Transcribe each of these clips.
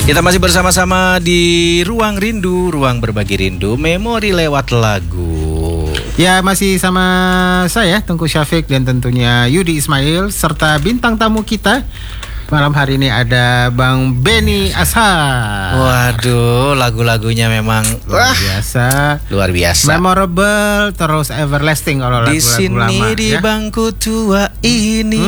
Kita masih bersama-sama di Ruang Rindu, Ruang Berbagi Rindu, Memori lewat lagu. Ya, masih sama saya Tengku Syafiq dan tentunya Yudi Ismail serta bintang tamu kita. Malam hari ini ada Bang Benny Ashar. Waduh, lagu-lagunya memang luar biasa. Memorable terus everlasting kalau di lagu-lagu lama. Di sini di bangku tua ini.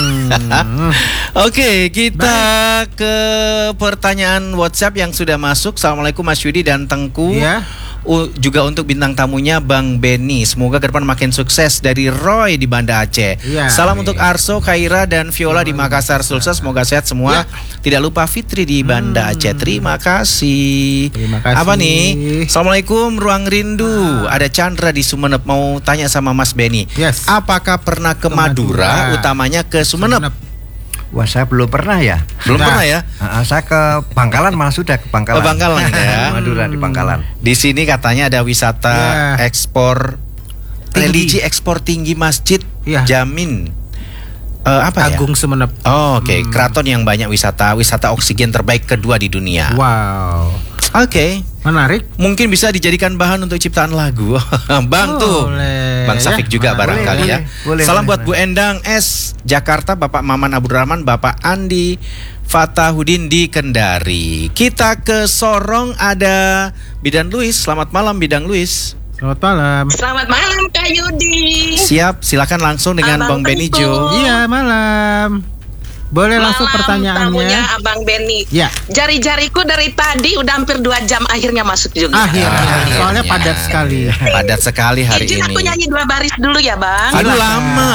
Oke, kita ke pertanyaan WhatsApp yang sudah masuk. Assalamualaikum Mas Yudi dan Tengku. Ya. Juga untuk bintang tamunya Bang Benny. Semoga ke depan makin sukses, dari Roy di Banda Aceh. Ya, salam untuk Arso, Khaira dan Viola di Makassar Sulsel. Semoga sehat semua. Tidak lupa Fitri di Banda Aceh. Terima kasih. Apa nih? Assalamualaikum Ruang Rindu. Ada Chandra di Sumeneb mau tanya sama Mas Benny. Yes. Apakah pernah ke Madura, utamanya ke Sumeneb? Wah, saya belum pernah ya. Belum pernah ya? Saya ke Bangkalan, malah sudah ke Bangkalan. Ke Bangkalan ya. Madura di Bangkalan. Di sini katanya ada wisata ekspor religi, ekspor tinggi masjid Jamin. Apa Agung ya? Sumeneb. Oh, oke. Keraton yang banyak wisata oksigen terbaik kedua di dunia. Wow. Oke. Menarik. Mungkin bisa dijadikan bahan untuk ciptaan lagu. Bang tuh. Bang Safik juga barangkali ya. Salam buat Bu Endang S Jakarta, Bapak Maman Abdurrahman, Bapak Andi Fatahudin di Kendari. Kita ke Sorong, ada Bidan Luis. Selamat malam Bidang Luis. Selamat malam. Selamat malam Kak Yudi. Siap, silakan langsung dengan Bang Benny Jo. Iya, malam. Boleh langsung pertanyaannya. Tamunya Abang Benny. Ya. Jari-jariku dari tadi udah hampir 2 jam akhirnya masuk juga. Akhirnya. Soalnya padat sekali. Padat sekali hari Izin ini. aku nyanyi 2 baris dulu ya Bang. Aduh lama.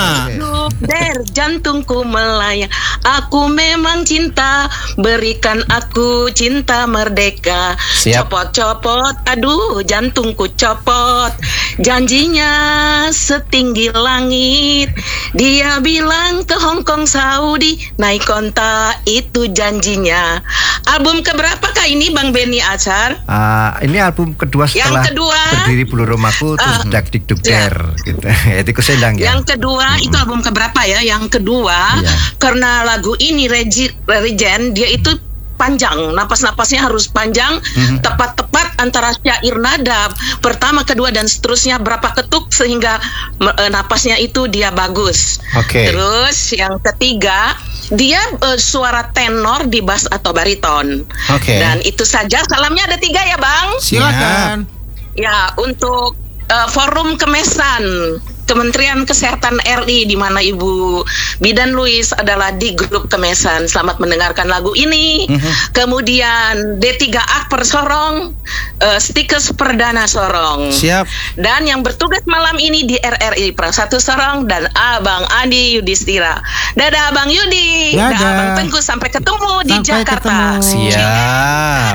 Der jantungku melayang, aku memang cinta, berikan aku cinta merdeka. Siap. Copot-copot, aduh jantungku copot. Janjinya setinggi langit, dia bilang ke Hong Kong Saudi, naik kontak itu janjinya. Album keberapa kah ini Bang Benny Ashar? Ini album kedua setelah Berdiri Bulu Romaku, terus Dak Dik Duk Der gitu. Itu Kusendang ya. Yang kedua itu album keberapa ya? Yang kedua karena lagu ini Regen dia itu panjang, napas-napasnya harus panjang, tepat-tepat antara syair nada pertama, kedua dan seterusnya berapa ketuk sehingga napasnya itu dia bagus. Terus yang ketiga dia suara tenor di bass atau bariton. Dan itu saja. Salamnya ada 3 ya Bang. Silakan. Ya, untuk Forum Kemesan Kementerian Kesehatan RI, di mana Ibu Bidan Luis adalah di grup Kemesan. Selamat mendengarkan lagu ini. Kemudian D3 Akper Sorong, Stikers Perdana Sorong. Siap. Dan yang bertugas malam ini di RRI Prasatu Sorong dan Abang Andi Yudhistira. Dadah Abang Yudi. Dadah Abang Tengku. Sampai ketemu di Jakarta. Siap.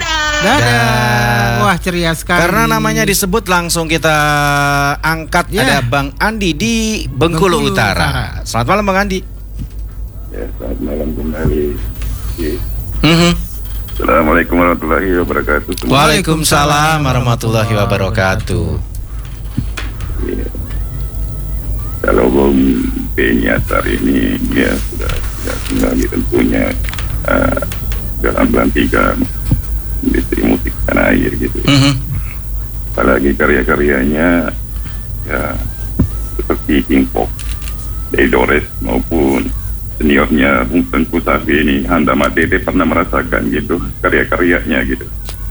Dadah. Wah, ceria sekali. Karena namanya disebut langsung kita angkat. Ada Bang Andi di Bengkulu Utara. Selamat malam Bang Andi. Ya, selamat malam kembali. Assalamualaikum warahmatullahi wabarakatuh. Waalaikumsalam warahmatullahi wabarakatuh. Ya. Kalau Bang Benny Ashar ini ya sudah kembali tentunya dalam pelantikan industri musik tanah air gitu. Apalagi karya-karyanya ya seperti King Pop dari Dores maupun seniornya Bung Tengku Safi ini, Handa Matete, pernah merasakan gitu karya-karyanya gitu.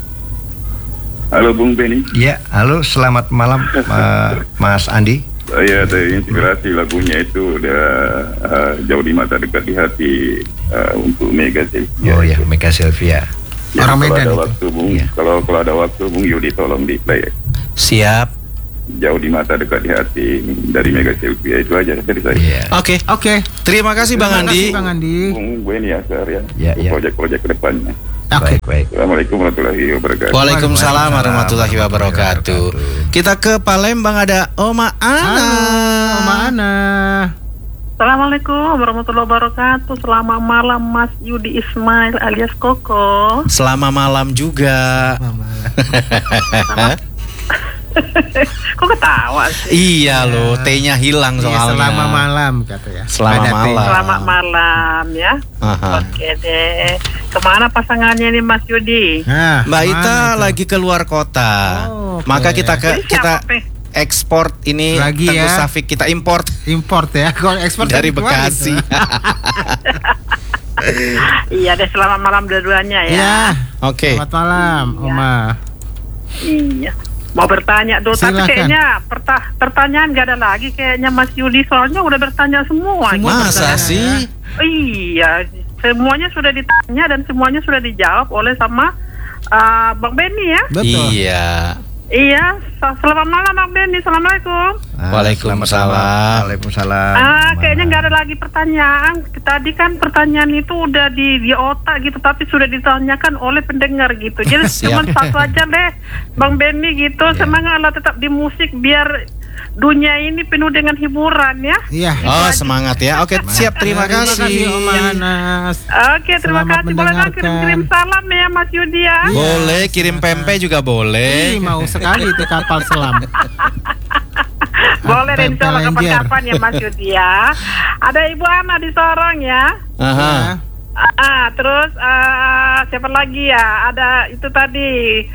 Halo Bung Benny. Ya, halo, selamat malam Mas Andi. Saya terinspirasi lagunya itu udah jauh di mata dekat di hati untuk Mega Sylvia. Oh ya, Mega Sylvia. Ya, orang Medan ada waktu Bung, kalau ada waktu Bung Yudi tolong di play. Siap. Jauh di mata dekat di hati dari Mega Sylvia, itu aja dari saya. Oke. Terima kasih Bang Andi. Bung Benny Ashar ya. Ya. Proyek-proyek kedepannya. Baik. Assalamualaikum warahmatullahi wabarakatuh. Waalaikumsalam warahmatullahi wabarakatuh. Kita ke Palembang, ada Oma Ana. Oma Ana. Assalamualaikum warahmatullahi wabarakatuh. Selamat malam Mas Yudi Ismail alias Koko. Selamat malam juga. Kok ketawa sih? Iya loh, T-nya hilang soalnya. Selamat malam kata ya. Selamat malam. Selamat malam ya. Oke deh. Kemana pasangannya nih Mas Yudi? Nah, Mbak Ita mana lagi keluar kota. Oh, oke. Maka kita Jadi kita siapa? ekspor ini Lagi Tengku ya. Safik, kita import import ya. Kalau ekspor dari keluar Bekasi. gitu. Iya deh, selamat malam dua-duanya ya. Ya. Oke. Selamat malam, Oma. Iya. Mau bertanya tuh, tapi Silakan. kayaknya pertanyaan gak ada lagi kayaknya Mas Yudi, soalnya udah bertanya semua. Masa sih? Iya, semuanya sudah ditanya dan semuanya sudah dijawab oleh sama Bang Benny ya. Betul. Iya. Iya, selamat malam Bang Benny, assalamualaikum. Waalaikumsalam. Waalaikumsalam. Kayaknya nggak ada lagi pertanyaan. Tadi kan pertanyaan itu udah di otak gitu, tapi sudah ditanyakan oleh pendengar gitu. Jadi cuma satu aja deh, Bang Benny gitu. Semangatlah tetap di musik biar dunia ini penuh dengan hiburan ya. Iya. Oh, semangat ya. Oke, siap. Terima kasih. Oma Anas. Oke, terima Selamat kasih. Boleh nggak mendengarkan. kirim salam ya Mas Yudi ya? Boleh kirim pempek juga boleh. Ih, mau sekali itu kapal selam. Boleh deh, insya Allah Pempek kapan-kapan ya Mas Yudi ya. Ada Ibu Ana di Sorong ya. Aha. Terus siapa lagi ya? Ada itu tadi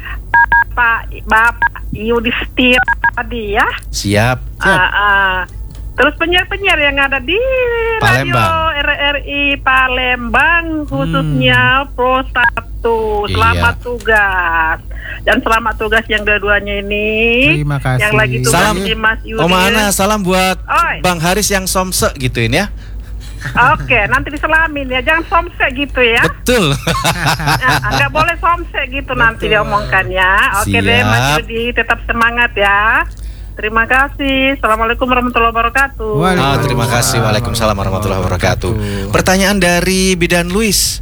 Bapak Yudhisthira tadi ya. Siap. Terus penyiar-penyiar yang ada di Palembang. Radio RRI Palembang khususnya Pro 1. Selamat tugas. Dan selamat tugas yang dua-duanya ini. Terima kasih. Yang lagi tugas Salam di Mas Yudi. Oma Ana, salam buat Oi. Bang Haris yang somse gituin ya. Oke, nanti diselamin ya. Jangan somse gitu ya. Betul. Nggak boleh somse gitu nanti diomongkan ya. Oke deh Siap. Mas Yudi, tetap semangat ya. Terima kasih. Assalamualaikum warahmatullahi wabarakatuh. Terima kasih. Waalaikumsalam warahmatullahi wabarakatuh. Pertanyaan dari Bidan Luis.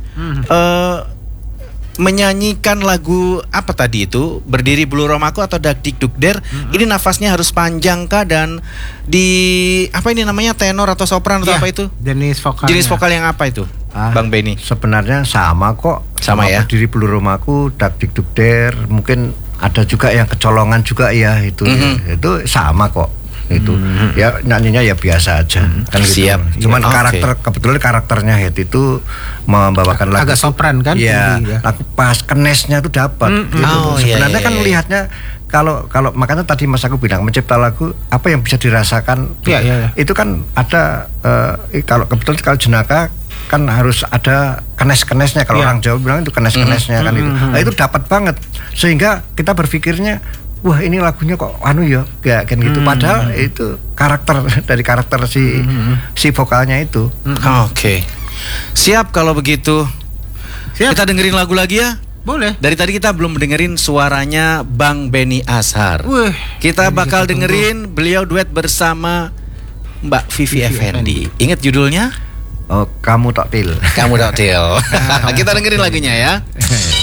Menyanyikan lagu apa tadi itu? Berdiri Bulu Romaku atau Dak Dik Duk Der? Ini nafasnya harus panjang kah, dan di apa ini namanya, tenor atau sopran atau apa itu? Jenis vokal. Jenis vokal yang apa itu? Bang Benny. Sebenarnya sama kok. Sama ya? Berdiri Bulu Romaku, Dak Dik Duk Der, mungkin ada juga yang kecolongan juga ya itu. Itu sama kok. Itu ya nyanyinya ya biasa aja kan gitu. Siap. Cuman Ya, kebetulan karakternya Het itu membawakan lagu agak sopran kan? ya, tinggi, ya. lagu pas kenesnya tuh dapat gitu. Oh, iya, Sebenarnya iya, kan iya. lihatnya kalau makanya tadi Mas aku bilang mencipta lagu apa yang bisa dirasakan. Iya, iya, iya. Itu kan ada kalau kebetulan kalau jenaka kan harus ada kenes-kenesnya, kalau orang Jawa bilang itu kenes-kenesnya kan itu. Nah, itu dapat banget sehingga kita berpikirnya wah ini lagunya kok anu ya kayak kan gitu. Padahal itu karakter dari karakter si vokalnya itu. Oke. Siap kalau begitu. Siap. Kita dengerin lagu lagi ya. Boleh. Dari tadi kita belum dengerin suaranya Bang Benny Ashar. Wih, Kita ini bakal kita tunggu. dengerin beliau duet bersama Mbak Vivi Effendi. Ingat judulnya? Oh, kamu tak til. Kamu Doktil. Kita dengerin lagunya ya.